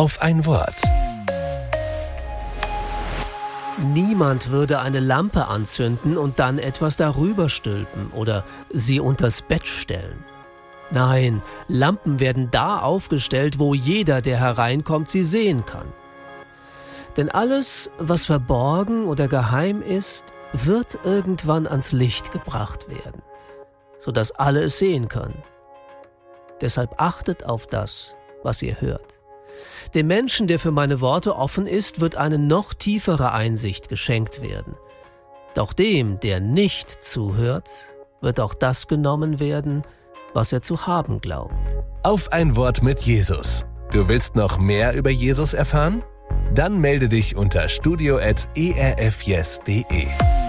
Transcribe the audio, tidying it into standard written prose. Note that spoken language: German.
Auf ein Wort. Niemand würde eine Lampe anzünden und dann etwas darüber stülpen oder sie unters Bett stellen. Nein, Lampen werden da aufgestellt, wo jeder, der hereinkommt, sie sehen kann. Denn alles, was verborgen oder geheim ist, wird irgendwann ans Licht gebracht werden, sodass alle es sehen können. Deshalb achtet auf das, was ihr hört. Dem Menschen, der für meine Worte offen ist, wird eine noch tiefere Einsicht geschenkt werden. Doch dem, der nicht zuhört, wird auch das genommen werden, was er zu haben glaubt. Auf ein Wort mit Jesus. Du willst noch mehr über Jesus erfahren? Dann melde dich unter studio@erfyes.de.